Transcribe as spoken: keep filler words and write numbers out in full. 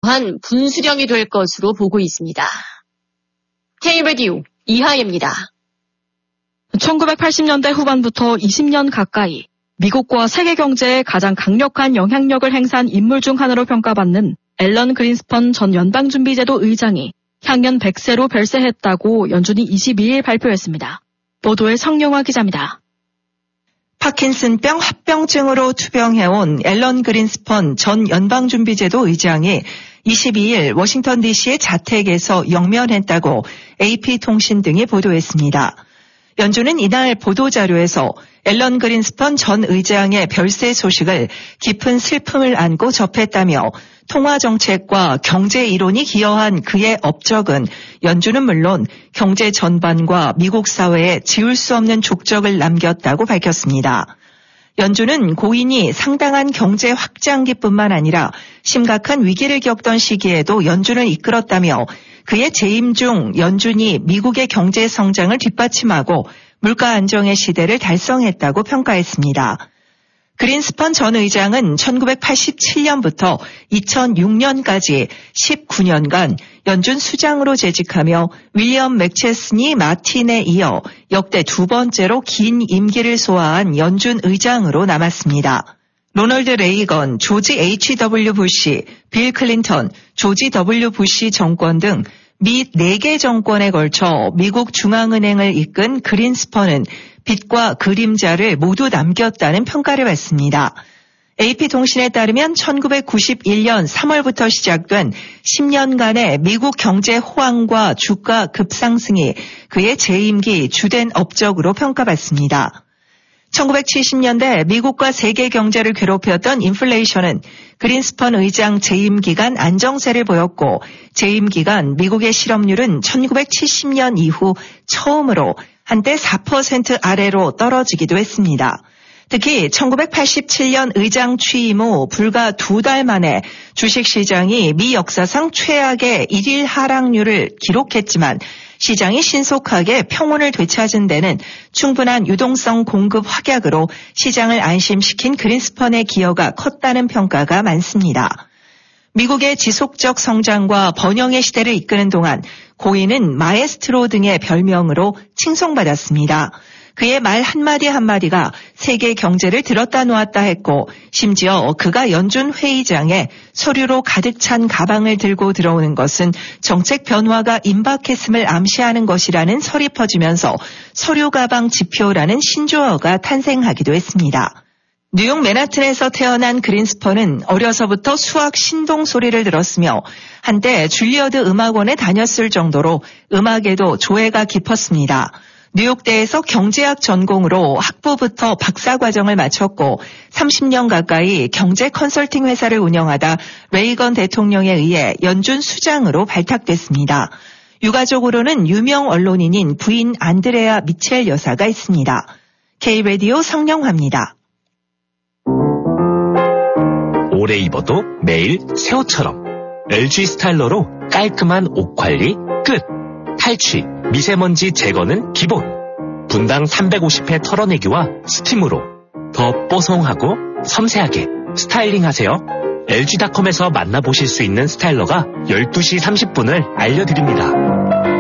한 분수령이 될 것으로 보고 있습니다. K-라디오 이하예입니다. 천구백팔십 년대 후반부터 이십 년 가까이 미국과 세계 경제에 가장 강력한 영향력을 행사한 인물 중 하나로 평가받는 앨런 그린스펀 전 연방준비제도 의장이 향년 백 세로 별세했다고 연준이 이십이일 발표했습니다. 보도에 성용화 기자입니다. 파킨슨병 합병증으로 투병해온 앨런 그린스펀 전 연방준비제도 의장이 이십이일 워싱턴 디씨의 자택에서 영면했다고 에이피통신 등이 보도했습니다. 연준은 이날 보도자료에서 앨런 그린스펀 전 의장의 별세 소식을 깊은 슬픔을 안고 접했다며 통화정책과 경제 이론이 기여한 그의 업적은 연준은 물론 경제 전반과 미국 사회에 지울 수 없는 족적을 남겼다고 밝혔습니다. 연준은 고인이 상당한 경제 확장기뿐만 아니라 심각한 위기를 겪던 시기에도 연준을 이끌었다며 그의 재임 중 연준이 미국의 경제 성장을 뒷받침하고 물가 안정의 시대를 달성했다고 평가했습니다. 그린스펀 전 의장은 천구백팔십칠 년부터 이천육 년까지 십구 년간 연준 수장으로 재직하며 윌리엄 맥체스니 마틴에 이어 역대 두 번째로 긴 임기를 소화한 연준 의장으로 남았습니다. 로널드 레이건, 조지 에이치 더블유 부시, 빌 클린턴, 조지 더블유 부시 정권 등 미 네 개 정권에 걸쳐 미국 중앙은행을 이끈 그린스펀은 빛과 그림자를 모두 남겼다는 평가를 받습니다. 에이피통신에 따르면 천구백구십일 년 삼월부터 시작된 십 년간의 미국 경제 호황과 주가 급상승이 그의 재임기 주된 업적으로 평가받습니다. 천구백칠십 년대 미국과 세계 경제를 괴롭혔던 인플레이션은 그린스펀 의장 재임 기간 안정세를 보였고 재임 기간 미국의 실업률은 천구백칠십 년 이후 처음으로 한때 사 퍼센트 아래로 떨어지기도 했습니다. 특히 천구백팔십칠 년 의장 취임 후 불과 두 달 만에 주식시장이 미 역사상 최악의 일일 하락률을 기록했지만 시장이 신속하게 평온을 되찾은 데는 충분한 유동성 공급 확약으로 시장을 안심시킨 그린스펀의 기여가 컸다는 평가가 많습니다. 미국의 지속적 성장과 번영의 시대를 이끄는 동안 고인은 마에스트로 등의 별명으로 칭송받았습니다. 그의 말 한마디 한마디가 세계 경제를 들었다 놓았다 했고 심지어 그가 연준 회의장에 서류로 가득 찬 가방을 들고 들어오는 것은 정책 변화가 임박했음을 암시하는 것이라는 설이 퍼지면서 서류 가방 지표라는 신조어가 탄생하기도 했습니다. 뉴욕 맨하튼에서 태어난 그린스펀은 어려서부터 수학 신동 소리를 들었으며 한때 줄리어드 음악원에 다녔을 정도로 음악에도 조예가 깊었습니다. 뉴욕대에서 경제학 전공으로 학부부터 박사과정을 마쳤고 삼십 년 가까이 경제 컨설팅 회사를 운영하다 레이건 대통령에 의해 연준 수장으로 발탁됐습니다. 유가족으로는 유명 언론인인 부인 안드레아 미첼 여사가 있습니다. K-라디오 성령화입니다. 오래 입어도 매일 새 옷처럼 엘지 스타일러로 깔끔한 옷 관리 끝. 탈취, 미세먼지 제거는 기본. 분당 삼백오십 회 털어내기와 스팀으로 더 뽀송하고 섬세하게 스타일링하세요. 엘지닷컴에서 만나보실 수 있는 스타일러가 열두 시 삼십 분을 알려드립니다.